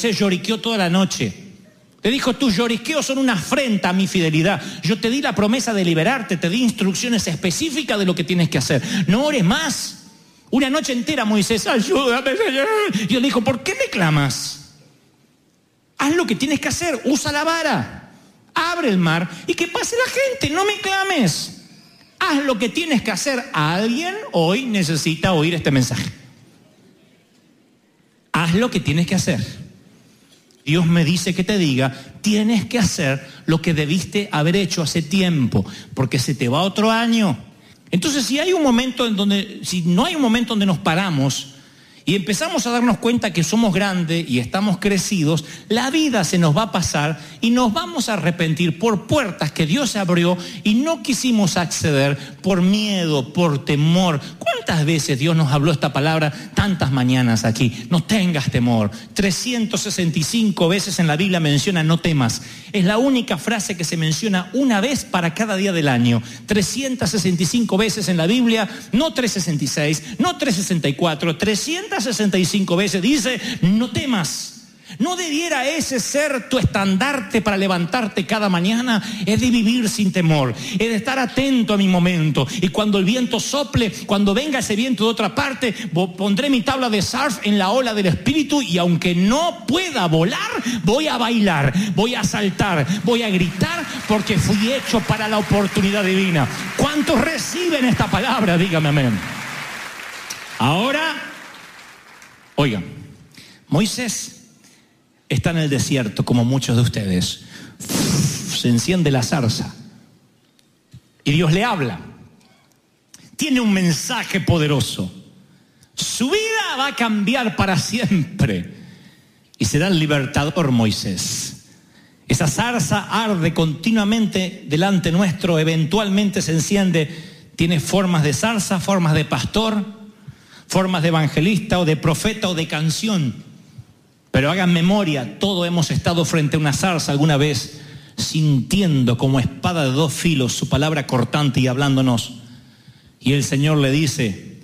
Moisés lloriqueó toda la noche. Le dijo, tus lloriqueos son una afrenta a mi fidelidad. Yo te di la promesa de liberarte, te di instrucciones específicas de lo que tienes que hacer. No ores más. Una noche entera Moisés, ayúdame, Señor. Y Dios le dijo, ¿por qué me clamas? Haz lo que tienes que hacer, usa la vara, abre el mar y que pase la gente, no me clames. Haz lo que tienes que hacer. Alguien hoy necesita oír este mensaje. Haz lo que tienes que hacer. Dios me dice que te diga, tienes que hacer lo que debiste haber hecho hace tiempo, porque se te va otro año. Entonces, si no hay un momento donde nos paramos y empezamos a darnos cuenta que somos grandes y estamos crecidos, la vida se nos va a pasar y nos vamos a arrepentir por puertas que Dios abrió y no quisimos acceder por miedo, por temor. ¿Cuántas veces Dios nos habló esta palabra tantas mañanas aquí? No tengas temor. 365 veces en la Biblia menciona no temas. Es la única frase que se menciona una vez para cada día del año. 365 veces en la Biblia, no 366, no 364, 365 veces dice no temas. ¿No debiera ese ser tu estandarte para levantarte cada mañana? Es de vivir sin temor, es de estar atento a mi momento. Y cuando el viento sople, cuando venga ese viento de otra parte, pondré mi tabla de surf en la ola del Espíritu y aunque no pueda volar, voy a bailar, voy a saltar, voy a gritar porque fui hecho para la oportunidad divina. ¿Cuántos reciben esta palabra? Dígame amén. Ahora, oigan, Moisés está en el desierto, como muchos de ustedes. Se enciende la zarza y Dios le habla. Tiene un mensaje poderoso. Su vida va a cambiar para siempre y será el libertador Moisés. Esa zarza arde continuamente delante nuestro, eventualmente se enciende. Tiene formas de zarza, formas de pastor, formas de evangelista o de profeta o de canción. Pero hagan memoria, todos hemos estado frente a una zarza alguna vez, sintiendo como espada de dos filos su palabra cortante y hablándonos. Y el Señor le dice,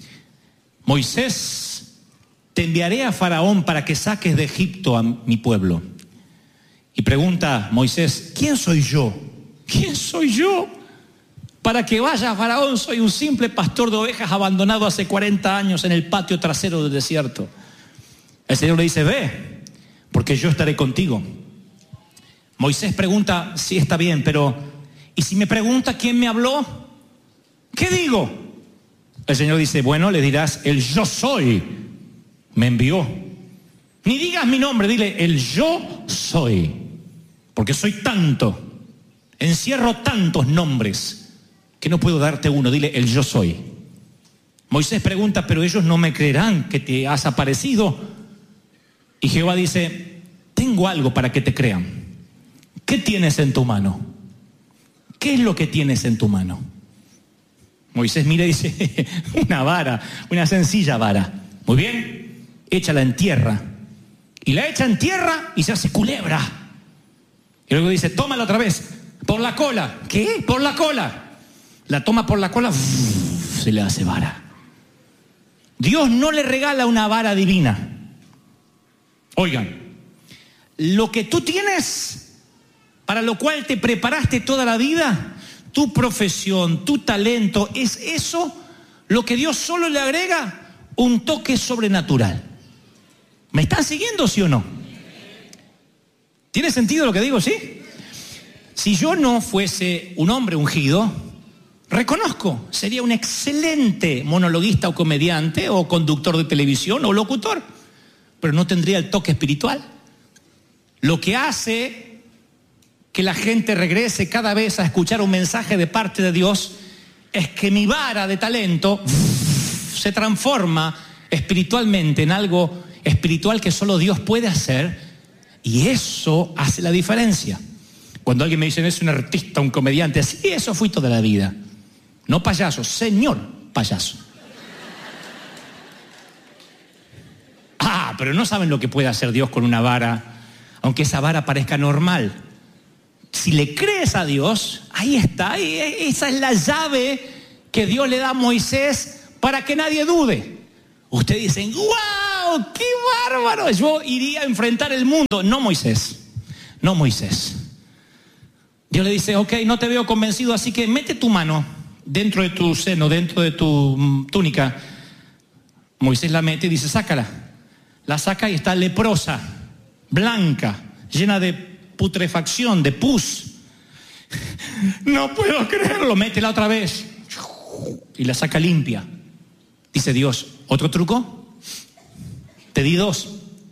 Moisés, te enviaré a Faraón para que saques de Egipto a mi pueblo. Y pregunta Moisés, ¿quién soy yo? ¿Quién soy yo? Para que vaya a Faraón, soy un simple pastor de ovejas abandonado hace 40 años en el patio trasero del desierto. El Señor le dice, ve, porque yo estaré contigo. Moisés pregunta, sí, está bien, pero ¿y si me pregunta quién me habló? ¿Qué digo? El Señor dice, bueno, le dirás, el yo soy me envió. Ni digas mi nombre, dile, el yo soy, porque soy tanto, encierro tantos nombres que no puedo darte uno, dile, el yo soy. Moisés pregunta, pero ellos no me creerán que te has aparecido. Y Jehová dice, tengo algo para que te crean. ¿Qué tienes en tu mano? ¿Qué es lo que tienes en tu mano? Moisés mira y dice, una vara, una sencilla vara. Muy bien, échala en tierra. Y la echa en tierra y se hace culebra. Y luego dice, tómala otra vez, por la cola. ¿Qué? Por la cola. La toma por la cola, se le hace vara. Dios no le regala una vara divina. Oigan, lo que tú tienes, para lo cual te preparaste toda la vida, tu profesión, tu talento, es eso lo que Dios solo le agrega un toque sobrenatural. ¿Me están siguiendo, sí o no? ¿Tiene sentido lo que digo, sí? Si yo no fuese un hombre ungido, reconozco, sería un excelente monologuista o comediante o conductor de televisión o locutor, pero no tendría el toque espiritual. Lo que hace que la gente regrese cada vez a escuchar un mensaje de parte de Dios es que mi vara de talento se transforma espiritualmente en algo espiritual que solo Dios puede hacer, y eso hace la diferencia. Cuando alguien me dice, es un artista, un comediante, así, eso fui toda la vida. No payaso, señor payaso. Pero no saben lo que puede hacer Dios con una vara, aunque esa vara parezca normal. Si le crees a Dios, ahí está, esa es la llave que Dios le da a Moisés para que nadie dude. Ustedes dicen, ¡wow! ¡Wow! ¡Qué bárbaro! Yo iría a enfrentar el mundo. No Moisés. No Moisés. Dios le dice, ok, no te veo convencido, así que mete tu mano dentro de tu seno, dentro de tu túnica. Moisés la mete y dice, sácala. La saca y está leprosa, blanca, llena de putrefacción, de pus. No puedo creerlo. Métela otra vez. Y la saca limpia. Dice Dios, ¿otro truco? Te di 2.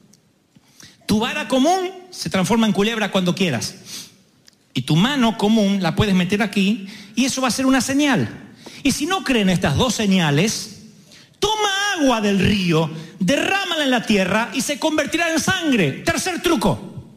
Tu vara común se transforma en culebra cuando quieras. Y tu mano común la puedes meter aquí y eso va a ser una señal. Y si no creen estas 2 señales, toma agua del río, derrámala en la tierra y se convertirá en sangre. Tercer truco.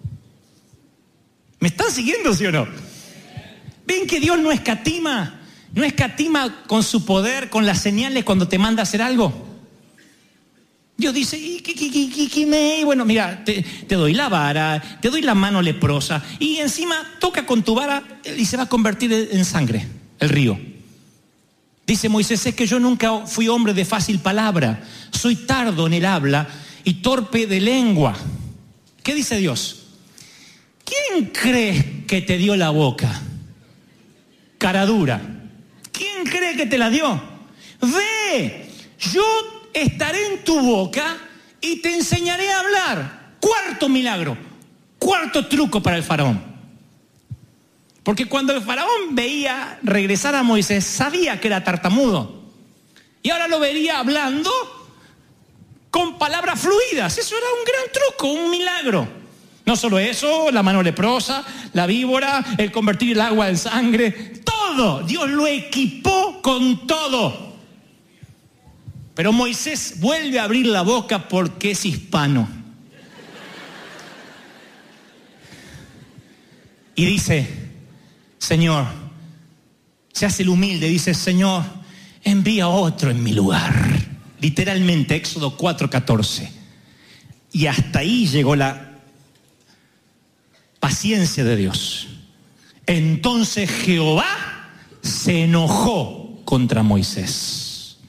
¿Me están siguiendo, sí o no? ¿Ven que Dios no escatima? No escatima con su poder, con las señales cuando te manda a hacer algo. Dios dice, bueno, mira, te doy la vara, te doy la mano leprosa y encima toca con tu vara y se va a convertir en sangre, el río. Dice Moisés, es que yo nunca fui hombre de fácil palabra, soy tardo en el habla y torpe de lengua. ¿Qué dice Dios? ¿Quién crees que te dio la boca? Cara dura. ¿Quién cree que te la dio? Ve, yo estaré en tu boca y te enseñaré a hablar. Cuarto milagro, cuarto truco para el faraón. Porque cuando el faraón veía regresar a Moisés, sabía que era tartamudo. Y ahora lo vería hablando con palabras fluidas. Eso era un gran truco, un milagro. No solo eso, la mano leprosa, la víbora, el convertir el agua en sangre, todo. Dios lo equipó con todo. Pero Moisés vuelve a abrir la boca porque es hispano. Y dice, Señor, se hace el humilde, dice, Señor, envía otro en mi lugar. Literalmente, Éxodo 4:14. Y hasta ahí llegó la paciencia de Dios. Entonces Jehová se enojó contra Moisés.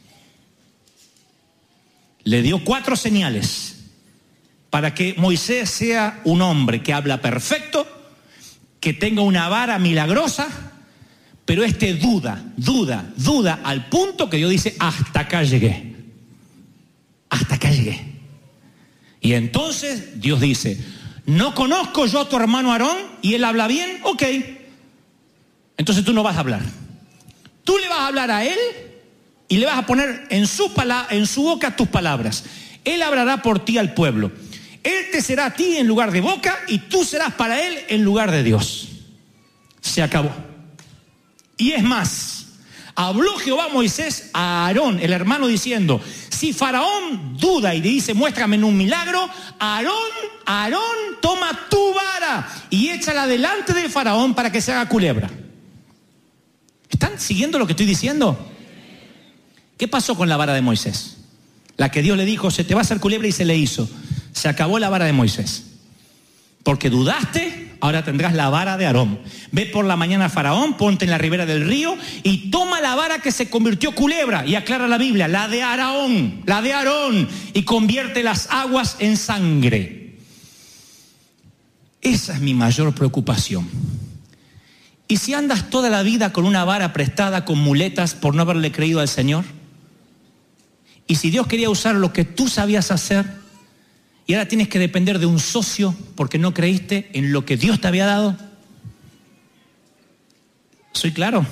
Le dio 4 señales para que Moisés sea un hombre que habla perfecto, que tenga una vara milagrosa, pero duda al punto que Dios dice, hasta acá llegué. Hasta acá llegué. Y entonces Dios dice, ¿no conozco yo a tu hermano Aarón y él habla bien? Ok. Entonces tú no vas a hablar. Tú le vas a hablar a él y le vas a poner en su boca tus palabras. Él hablará por ti al pueblo. Él te será a ti en lugar de boca y tú serás para él en lugar de Dios. Se acabó. Y es más, habló Jehová a Moisés a Aarón, el hermano, diciendo, si Faraón duda y le dice, muéstrame en un milagro, Aarón, toma tu vara y échala delante del Faraón para que se haga culebra. ¿Están siguiendo lo que estoy diciendo? ¿Qué pasó con la vara de Moisés? La que Dios le dijo, se te va a hacer culebra y se le hizo. Se acabó la vara de Moisés. Porque dudaste, ahora tendrás la vara de Aarón. Ve por la mañana a Faraón, ponte en la ribera del río y toma la vara que se convirtió culebra. Y aclara la Biblia, la de Aarón, y convierte las aguas en sangre. Esa es mi mayor preocupación. ¿Y si andas toda la vida con una vara prestada, con muletas, por no haberle creído al Señor? ¿Y si Dios quería usar lo que tú sabías hacer y ahora tienes que depender de un socio porque no creíste en lo que Dios te había dado? ¿Soy claro?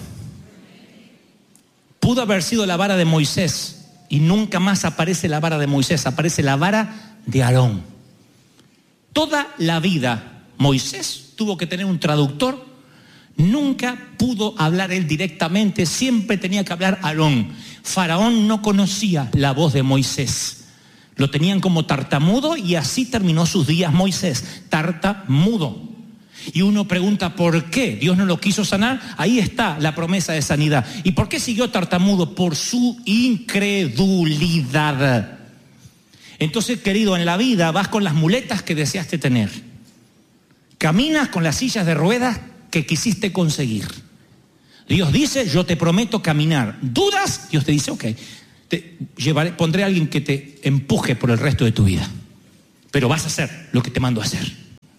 Pudo haber sido la vara de Moisés y nunca más aparece la vara de Moisés, aparece la vara de Aarón. Toda la vida Moisés tuvo que tener un traductor. Nunca pudo hablar él directamente, siempre tenía que hablar Aarón. Faraón no conocía la voz de Moisés. Lo tenían como tartamudo y así terminó sus días Moisés, tartamudo. Y uno pregunta, ¿por qué Dios no lo quiso sanar? Ahí está la promesa de sanidad. ¿Y por qué siguió tartamudo? Por su incredulidad. Entonces, querido, en la vida vas con las muletas que deseaste tener. Caminas con las sillas de ruedas que quisiste conseguir. Dios dice, yo te prometo caminar. ¿Dudas? Dios te dice, ok, pondré a alguien que te empuje por el resto de tu vida. Pero vas a hacer lo que te mando a hacer.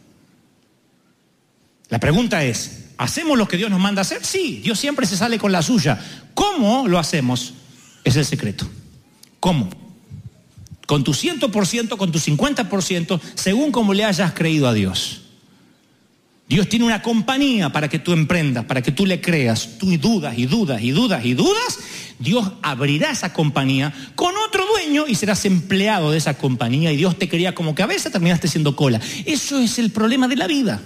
La pregunta es, ¿hacemos lo que Dios nos manda a hacer? Sí, Dios siempre se sale con la suya. ¿Cómo lo hacemos? Es el secreto. ¿Cómo? Con tu 100%, con tu 50%, según como le hayas creído a Dios. Dios tiene una compañía para que tú emprendas, para que tú le creas. Tú dudas y dudas y dudas y dudas. Dios abrirá esa compañía con otro dueño y serás empleado de esa compañía. Y Dios te quería como cabeza, terminaste siendo cola. Eso es el problema de la vida.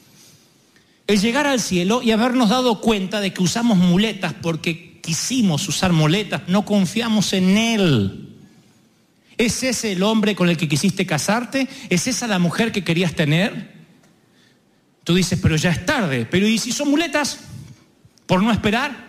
El llegar al cielo y habernos dado cuenta de que usamos muletas porque quisimos usar muletas, no confiamos en Él. ¿Es ese el hombre con el que quisiste casarte? ¿Es esa la mujer que querías tener? Tú dices, pero ya es tarde. Pero ¿y si son muletas? ¿Por no esperar?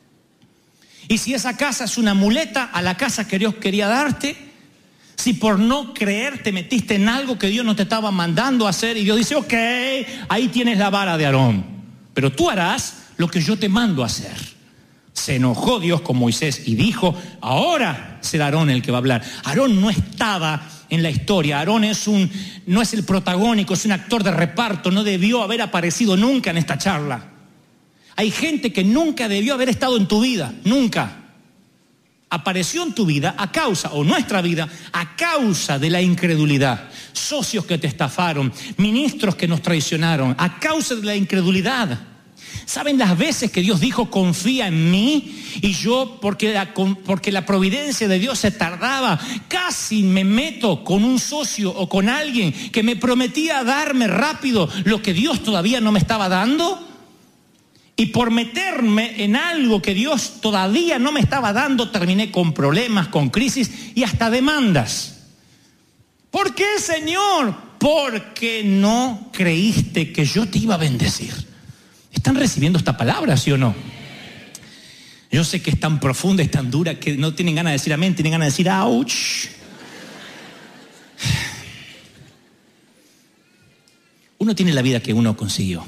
¿Y si esa casa es una muleta a la casa que Dios quería darte? Si por no creer te metiste en algo que Dios no te estaba mandando a hacer y Dios dice, ok, ahí tienes la vara de Aarón, pero tú harás lo que yo te mando a hacer. Se enojó Dios con Moisés y dijo, ahora será Aarón el que va a hablar. Aarón no estaba en la historia. Aarón no es el protagónico, es un actor de reparto, no debió haber aparecido nunca en esta charla. Hay gente que nunca debió haber estado en tu vida, nunca. Apareció en tu vida a causa, o nuestra vida, a causa de la incredulidad. Socios que te estafaron, ministros que nos traicionaron, a causa de la incredulidad. ¿Saben las veces que Dios dijo, confía en mí? Y yo, porque la providencia de Dios se tardaba, casi me meto con un socio o con alguien que me prometía darme rápido lo que Dios todavía no me estaba dando. Y por meterme en algo que Dios todavía no me estaba dando, terminé con problemas, con crisis y hasta demandas. ¿Por qué, Señor? Porque no creíste que yo te iba a bendecir. ¿Están recibiendo esta palabra, sí o no? Yo sé que es tan profunda, es tan dura que no tienen ganas de decir amén, tienen ganas de decir ouch. Uno tiene la vida que uno consiguió.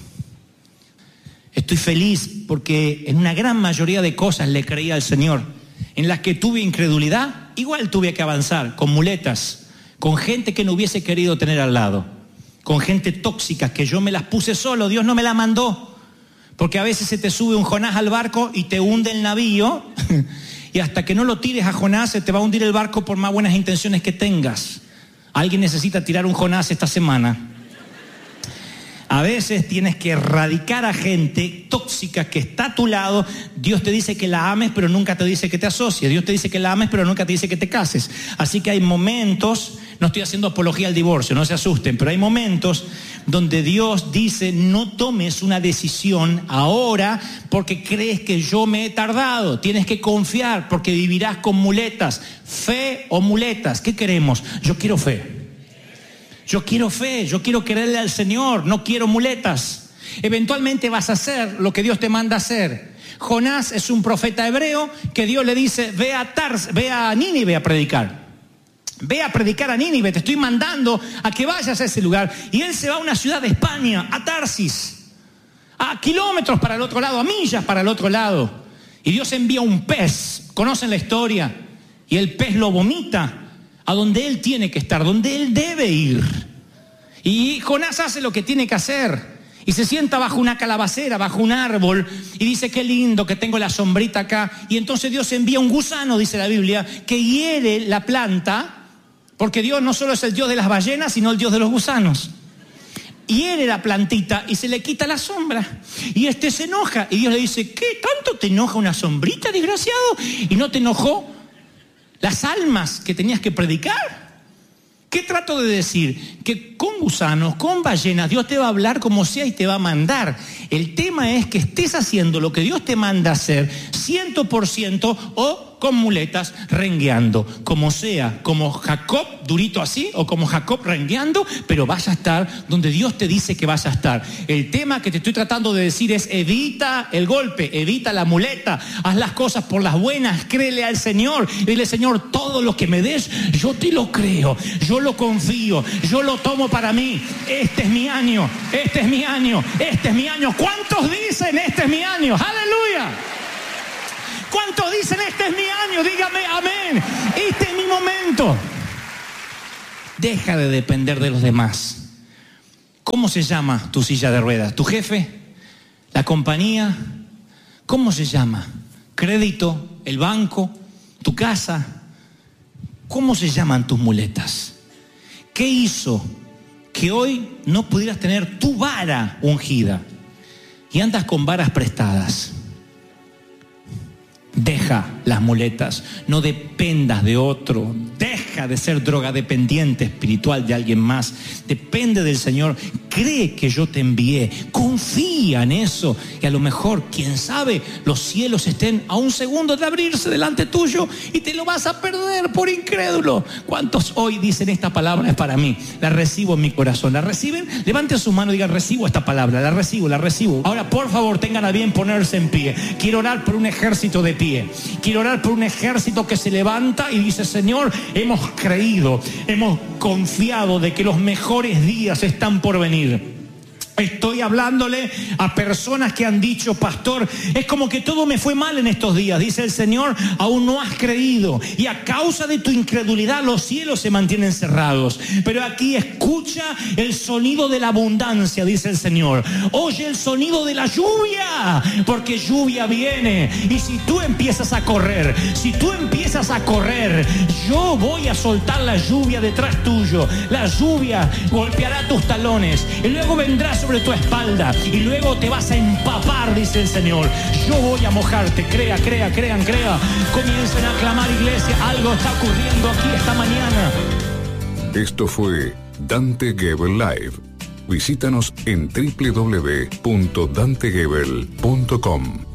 Estoy feliz porque en una gran mayoría de cosas le creía al Señor. En las que tuve incredulidad, igual tuve que avanzar con muletas, con gente que no hubiese querido tener al lado, con gente tóxica que yo me las puse solo, Dios no me la mandó. Porque a veces se te sube un Jonás al barco y te hunde el navío y hasta que no lo tires a Jonás se te va a hundir el barco por más buenas intenciones que tengas. Alguien necesita tirar un Jonás esta semana. A veces tienes que erradicar a gente tóxica que está a tu lado. Dios te dice que la ames, pero nunca te dice que te asocies. Dios te dice que la ames, pero nunca te dice que te cases. Así que hay momentos, no estoy haciendo apología al divorcio, no se asusten, pero hay momentos donde Dios dice, no tomes una decisión ahora porque crees que yo me he tardado. Tienes que confiar porque vivirás con muletas. Fe o muletas, ¿qué queremos? Yo quiero fe. Yo quiero fe, yo quiero creerle al Señor, no quiero muletas. Eventualmente vas a hacer lo que Dios te manda a hacer. Jonás es un profeta hebreo que Dios le dice, ve a Nínive a predicar. Ve a predicar a Nínive, te estoy mandando a que vayas a ese lugar. Y él se va a una ciudad de España, a Tarsis, a kilómetros para el otro lado, a millas para el otro lado. Y Dios envía un pez, conocen la historia, y el pez lo vomita a donde él tiene que estar, donde él debe ir. Y Jonás hace lo que tiene que hacer y se sienta bajo una calabacera, bajo un árbol y dice, qué lindo que tengo la sombrita acá. Y entonces Dios envía un gusano, dice la Biblia, que hiere la planta, porque Dios no solo es el Dios de las ballenas, sino el Dios de los gusanos. Hiere la plantita y se le quita la sombra. Y este se enoja y Dios le dice, ¿qué tanto te enoja una sombrita, desgraciado? ¿Y no te enojó las almas que tenías que predicar? ¿Qué trato de decir? Que con gusanos, con ballenas, Dios te va a hablar como sea y te va a mandar. El tema es que estés haciendo lo que Dios te manda hacer 100% o con muletas rengueando. Como sea, como Jacob, durito así, o como Jacob rengueando, pero vas a estar donde Dios te dice que vas a estar. El tema que te estoy tratando de decir es evita el golpe, evita la muleta, haz las cosas por las buenas, créele al Señor. Dile, Señor, todo lo que me des, yo te lo creo, yo lo confío, yo lo tomo para mí. Este es mi año, este es mi año, este es mi año. ¿Cuántos dicen este es mi año? ¡Aleluya! ¿Cuántos dicen este es mi año? Dígame amén. Este es mi momento. Deja de depender de los demás. ¿Cómo se llama tu silla de ruedas? ¿Tu jefe? ¿La compañía? ¿Cómo se llama? ¿Crédito? ¿El banco? ¿Tu casa? ¿Cómo se llaman tus muletas? ¿Qué hizo que hoy no pudieras tener tu vara ungida y andas con varas prestadas? Deja las muletas, no dependas de otro, deja de ser drogadependiente espiritual de alguien más, depende del Señor, cree que yo te envié, confía en eso y a lo mejor, quién sabe, los cielos estén a un segundo de abrirse delante tuyo y te lo vas a perder por incrédulo. ¿Cuántos hoy dicen esta palabra es para mí? La recibo en mi corazón. ¿La reciben? Levanten su mano y digan, recibo esta palabra, la recibo, la recibo. Ahora, por favor, tengan a bien ponerse en pie. Quiero orar por un ejército de pie. Quiero orar por un ejército que se levanta y dice, Señor, hemos creído, hemos confiado de que los mejores días están por venir. Estoy hablándole a personas que han dicho, pastor, es como que todo me fue mal en estos días. Dice el Señor, aún no has creído y a causa de tu incredulidad los cielos se mantienen cerrados. Pero aquí escucha el sonido de la abundancia, dice el Señor. Oye el sonido de la lluvia, porque lluvia viene. Y si tú empiezas a correr, yo voy a soltar la lluvia detrás tuyo. La lluvia golpeará tus talones y luego vendrá sobre tu espalda y luego te vas a empapar, dice el Señor. Yo voy a mojarte. Crean. Comiencen a clamar, iglesia. Algo está ocurriendo aquí esta mañana. Esto fue Dante Gebel Live. Visítanos en www.dantegebel.com.